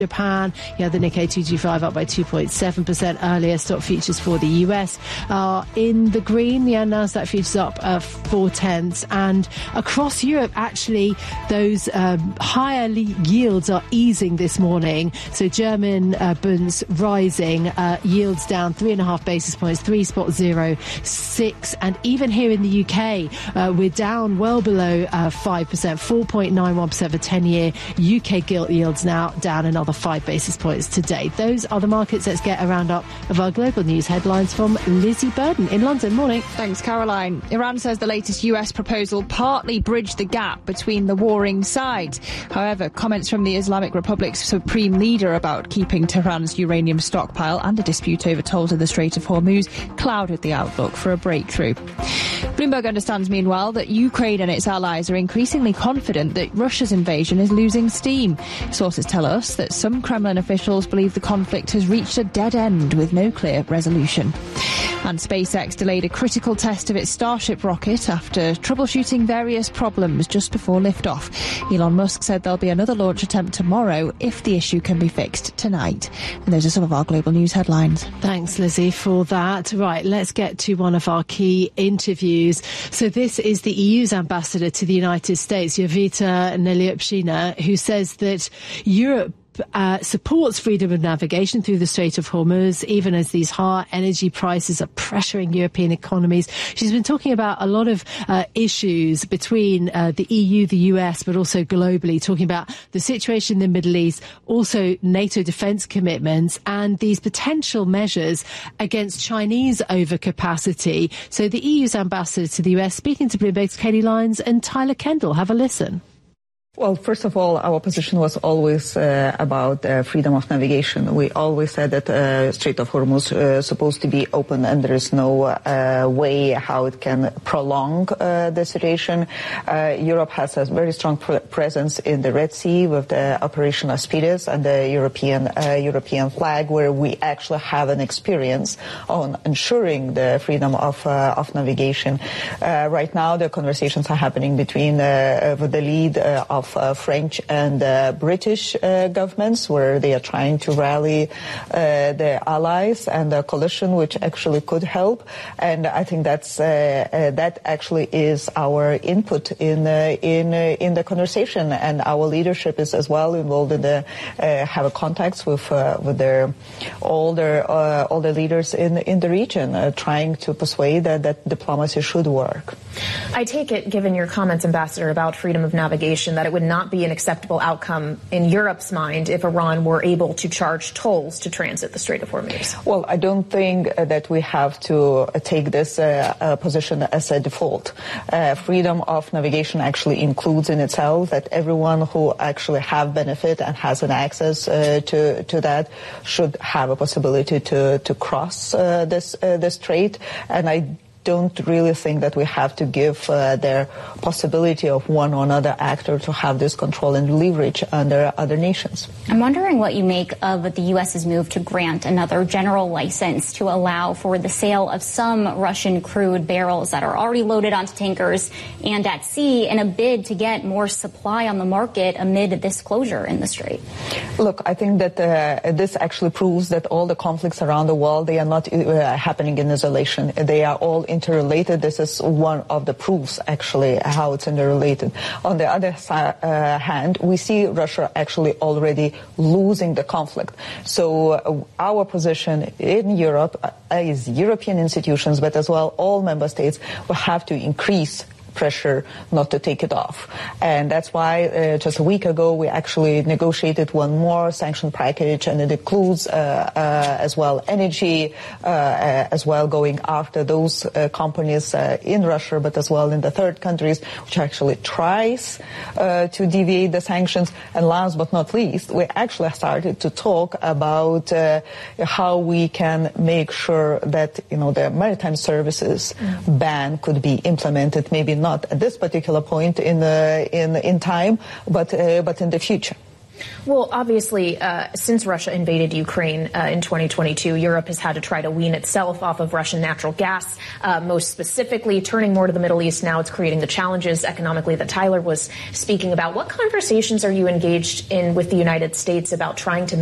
Japan, you had the Nikkei 225 up by 2.7% earlier. Stock futures for the US are in the green. The Nasdaq futures up 0.4. And across Europe, actually, those higher yields are easing this morning. So German bunds rising, yields down 3.5 basis points, 3.06. And even here in the UK, we're down well below 5%, 4.91% for 10-year. UK gilt yields now down another 5 basis points today. Those are the markets. Let's get a roundup of our global news headlines from Lizzie Burden in London. Morning. Thanks, Caroline. Iran says the latest US proposal partly bridged the gap between the warring sides. However, comments from the Islamic Republic's supreme leader about keeping Tehran's uranium stockpile and a dispute over tolls in the Strait of Hormuz clouded the outlook for a breakthrough. Bloomberg understands, meanwhile, that Ukraine and its allies are increasingly confident that Russia's invasion is losing steam. Sources tell us that some Kremlin officials believe the conflict has reached a dead end with no clear resolution. And SpaceX delayed a critical test of its Starship rocket after troubleshooting various problems just before liftoff. Elon Musk said there'll be another launch attempt tomorrow if the issue can be fixed tonight. And those are some of our global news headlines. Thanks, Lizzie, for that. Right, let's get to one of our key interviews. So this is the EU's ambassador to the United States, Jovita Neliupshina, who says that Europe supports freedom of navigation through the Strait of Hormuz, even as these high energy prices are pressuring European economies. She's been talking about a lot of issues between the EU, the US, but also globally, talking about the situation in the Middle East, also NATO defense commitments, and these potential measures against Chinese overcapacity. So the EU's ambassador to the US, speaking to Bloomberg's Katie Lyons and Tyler Kendall. Have a listen. Well, first of all, our position was always about freedom of navigation. We always said that Strait of Hormuz is supposed to be open and there is no way how it can prolong the situation. Europe has a very strong presence in the Red Sea with the Operation Aspides and the European flag, where we actually have an experience on ensuring the freedom of navigation. Right now, the conversations are happening between with the lead of French and British governments, where they are trying to rally their allies and a coalition which actually could help. And I think that actually is our input in the conversation, and our leadership is as well involved in the have contacts with all the leaders in the region, trying to persuade that diplomacy should work. I take it, given your comments, Ambassador, about freedom of navigation, that it would not be an acceptable outcome in Europe's mind if Iran were able to charge tolls to transit the Strait of Hormuz. Well, I don't think that we have to take this position as a default. Freedom of navigation actually includes in itself that everyone who actually have benefit and has an access to that should have a possibility to cross this strait. And I don't really think that we have to give their possibility of one or another actor to have this control and leverage under other nations. I'm wondering what you make of the U.S.'s move to grant another general license to allow for the sale of some Russian crude barrels that are already loaded onto tankers and at sea in a bid to get more supply on the market amid this closure in the strait. Look, I think that this actually proves that all the conflicts around the world, they are not happening in isolation. They are all interrelated. This is one of the proofs, actually, how it's interrelated. On the other hand, we see Russia actually already losing the conflict. So our position in Europe is European institutions, but as well all member states will have to increase pressure not to take it off. And that's why just a week ago we actually negotiated one more sanction package, and it includes as well energy, as well going after those companies in Russia, but as well in the third countries, which actually tries to deviate the sanctions. And last but not least, we actually started to talk about how we can make sure that, you know, the maritime services ban could be implemented, maybe not at this particular point in time, but in the future. Well, obviously, since Russia invaded Ukraine in 2022, Europe has had to try to wean itself off of Russian natural gas, most specifically turning more to the Middle East. Now it's creating the challenges economically that Tyler was speaking about. What conversations are you engaged in with the United States about trying to